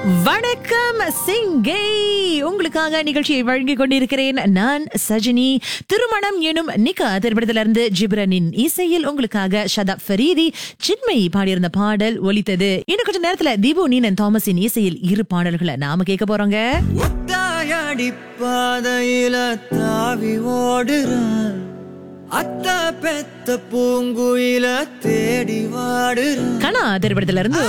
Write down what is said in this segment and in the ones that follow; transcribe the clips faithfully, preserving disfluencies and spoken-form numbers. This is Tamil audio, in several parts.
வணக்கம் சிங்கை. உங்களுக்காக நிகழ்ச்சியை வழங்கிக் கொண்டிருக்கிறேன் நான் சஜினி. திருமணம் எனும் நிக்கா திரைப்படத்திலிருந்து ஜிப்ரனின் இசையில் உங்களுக்காக ஷதாப் ஃபரீதி சின்மயி பாடியிருந்த பாடல் ஒலித்தது. இன்னும் கொஞ்ச நேரத்துல தீபு நீனன் தாமஸின் இசையில் இரு பாடல்களை நாம கேட்க போறோங்க. ஒத்தாயடி பாதையில தாவி ஓடுறான், அத்த பெத்த பூங்குயில தேடி வாடுறான். கனா திரைப்படத்துல இருந்து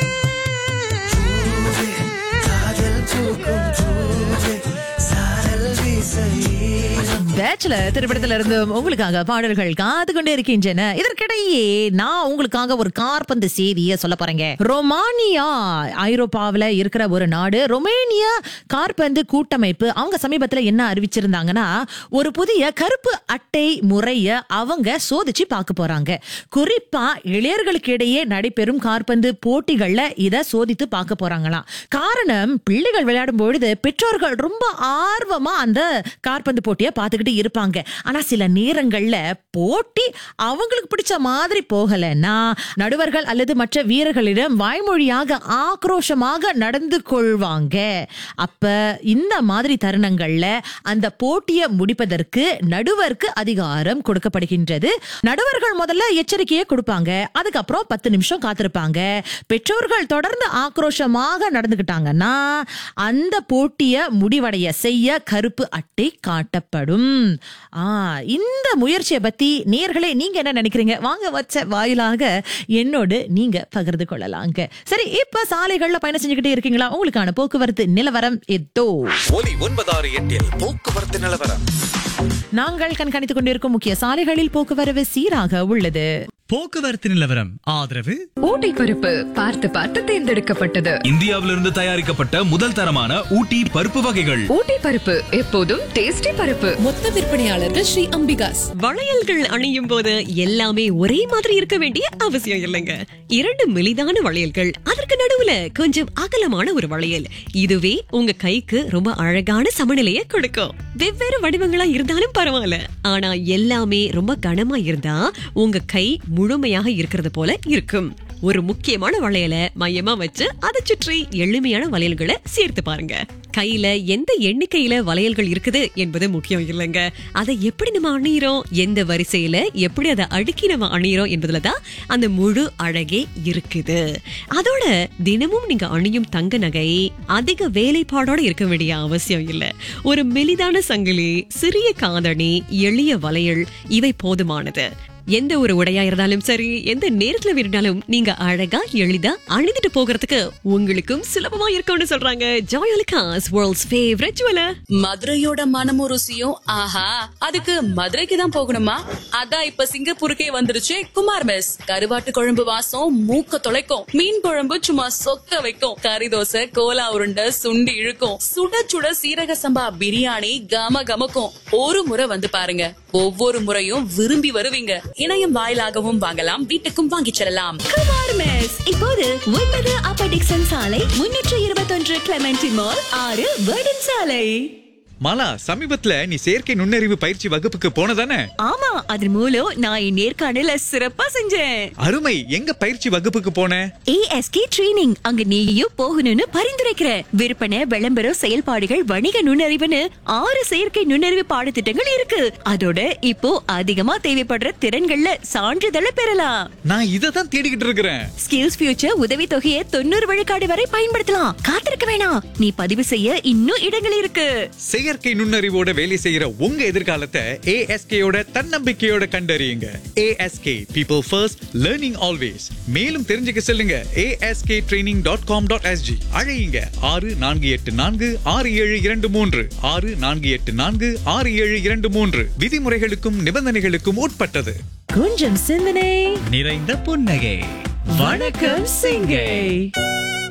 பேச்சுலர் திரைப்படத்தில இருந்து உங்களுக்காக பாடல்கள் காத்து கொண்டே இருக்கின்றன. இதற்கிடையே நான் உங்களுக்காக ஒரு கார்பந்து செய்தியை சொல்ல போறேங்க. ரொமானியா ஐரோப்பாவில இருக்கிற ஒரு நாடு. ரொமேனியா கார்பந்து கூட்டமைப்பு அவங்க சமீபத்துல என்ன அறிவிச்சிருந்தாங்கன்னா, ஒரு புதிய கருப்பு அட்டை முறைய அவங்க சோதிச்சு பார்க்க போறாங்க. குறிப்பா இளையர்களுக்கு இடையே நடைபெறும் கார்பந்து போட்டிகள்ல இத சோதித்து பார்க்க போறாங்களாம். காரணம், பிள்ளைகள் விளையாடும் பொழுது பெற்றோர்கள் ரொம்ப ஆர்வமா அந்த கார்பந்து போட்டியை பார்த்துக்கிட்டு இருப்பாங்க. ஆனா சில நேரங்கள்ல போட்டி அவங்களுக்கு பிடிச்ச மாதிரி போகலன்னா நடுவர்கள் அல்லது மற்ற வீரர்களிடம் வாய்மொழியாக ஆக்ரோஷமாக நடந்து கொள்வாங்க. அப்ப இந்த மாதிரி தருணங்கள்ல அந்த போட்டியை முடிப்பதற்கு நடுவருக்கு அதிகாரம் கொடுக்கப்படுகின்றது. நடுவர்கள் முதல்ல எச்சரிக்கையை கொடுப்பாங்க, அதுக்கப்புறம் பத்து நிமிஷம் காத்திருப்பாங்க. பெற்றோர்கள் தொடர்ந்து ஆக்ரோஷமாக நடந்துகிட்டாங்கன்னா அந்த போட்டியை முடிவடைய செய்ய கருப்பு அட்டை காட்டப்படும். ஆ, இந்த முயற்சியை பத்தி நேயர்களே நீங்க என்ன நினைக்கிறீங்க? வாங்க வச்ச வாயிலாக என்னோடு நீங்க பகிர்ந்து கொள்ளலாங்க. சரி, இப்ப சாலைகள்ல பயணம் செஞ்சுக்கிட்டே இருக்கீங்களா? உங்களுக்கான போக்குவரத்து நிலவரம் எதோ ஒலி ஒன்பதாறு எட்டில் போக்குவரத்து நிலவரம். நாங்கள் கண்காணித்துக் கொண்டிருக்கும் முக்கிய சாலைகளில் போக்குவரவு சீராக உள்ளது. போக்குவரத்து நிலவரம் ஆதரவு ஊட்டி பருப்பு பார்த்து பார்த்து தேர்ந்தெடுக்கப்பட்டது. இந்தியாவிலிருந்து தயாரிக்கப்பட்ட முதல் தரமான ஊட்டி பருப்பு வகைகள். ஊட்டி பருப்பு எப்போதும் டேஸ்டி பருப்பு. மொத்த விற்பனையாளர்கள் ஸ்ரீ அம்பிகாஸ். வளையல்கள் அணியும் போது எல்லாமே ஒரே மாதிரி இருக்க வேண்டிய அவசியம் இல்லைங்க. இரண்டு மெலிதான வளையல்கள், அதற்கு நடுவுல கொஞ்சம் அகலமான ஒரு வளையல், இதுவே உங்க கைக்கு ரொம்ப அழகான சமநிலையை கொடுக்கும். வெவ்வேறு வடிவங்களா இருந்தாலும் பரவாயில்ல, ஆனா எல்லாமே ரொம்ப கனமா இருந்தா உங்க கை முழுமையாக இருக்கிறது போல இருக்கும். ஒரு முக்கியமான வளையலை மையமா வச்சு அதை சுற்றி எளிமையான வளையல்களை சேர்த்து பாருங்க. கையில எந்த எண்ணிக்கையில வளையல்கள் இருக்குது என்பது முக்கியம் இல்லைங்க. அதை எப்படி நம்ம அணியிறோம், எந்த வரிசையில எப்படி அதை அடுக்கி நம்ம அணியிறோம் என்பதுலதான் அந்த முழு அழகே இருக்குது. அதோட தினமும் நீங்க அணியும் தங்க நகை அதிக வேலைப்பாடோட இருக்க வேண்டிய அவசியம் இல்லை. ஒரு மெலிதான சங்கிலி, சிறிய காதணி, எளிய வளையல் இவை போதுமானது. எந்த ஒரு உடையா இருந்தாலும் சரி, எந்த நேரத்துல வேணும்னாலும் நீங்க அழகா எளிதா அணிந்துட்டு போகிறதுக்கு உங்களுக்கும் சுலபமா இருக்கும்னு சொல்றாங்க ஜாயலுகாஸ், வேர்ல்ட்ஸ் ஃபேவரட் ஜுவலர். மதுரையோட மனமும் ருசியும் ஆஹா, அதுக்கு மதுரைக்கு தான் போகணுமா? அதான் இப்ப சிங்கப்பூருக்கே வந்துருச்சு குமார் மெஸ். கருவாட்டு குழம்பு வாசம் மூக்க தொலைக்கும், மீன் குழம்பு சும்மா சொக்க வைக்கும், கறி தோசை, கோலா உருண்டை, சுண்டி இழுக்கும், சுட சுட சீரக சம்பா பிரியாணி கம கமக்கும். ஒரு முறை வந்து பாருங்க, ஒவ்வொரு முறையும் விரும்பி வருவீங்க. இணையம் வாயிலாகவும் வாங்கலாம், வீட்டுக்கும் வாங்கிச் செல்லலாம். குமார் மெஸ் இப்போது ஒன்பது அப்பர் டிக்சன் சாலை, முன்னூற்று இருபத்தொன்று கிளமெண்டி மால், ஆறு வேர்டன் சாலை. மாலா, சமீபத்துல நீ செயற்கை நுண்ணறிவு பயிற்சி வகுப்புக்கு போனதானே? ஆமா, அதன் மூலம் நான் என் நேர்காணல சிறப்பா செஞ்சேன். அருமை. எங்க பயிற்சி வகுப்புக்கு போன? ASK training. அங்க நீயும் போகணும்னு பரிந்துரைக்கிறேன். விற்பனை, விளம்பரம், செயல்பாடுகள், வணிக நுண்ணறிவுன்னு ஆறு செயற்கை நுண்ணறிவு பாடத்திட்டங்கள் இருக்கு. அதோட இப்போ அதிகமா தேவைப்படுற திறன்கள்ல சான்றிதழை பெறலாம். நான் இததான் தேடிக்கிட்டு இருக்கிறேன். ஸ்கில்ஸ் ஃபியூச்சர் உதவி தொகையை தொண்ணூறு விழுக்காடு வரை பயன்படுத்தலாம். காத்திருக்க வேணாம், நீ பதிவு செய்ய இன்னும் இடங்கள் இருக்கு. செயற்கை நுண்ணறிவோட வேலை செய்யற உங்க எதிர்காலத்தை ஏஎஸ்கேயோட தன்னம்பிக்கையோட கண்டறியுங்க. ASK, people first, learning always. மேலும் தெரிஞ்சுக்க செல்லுங்க ASK training dot com dot SG. அழையுங்க ஆறு நான்கு எட்டு நான்கு ஆறு ஏழு இரண்டு மூன்று ஆறு நான்கு எட்டு நான்கு ஆறு ஏழு இரண்டு மூன்று. விதிமுறைகளுக்கும் நிபந்தனைகளுக்கும் உட்பட்டது. கொஞ்சம் சிந்தனை நிறைந்த புன்னகை. வணக்கம் சிங்கை.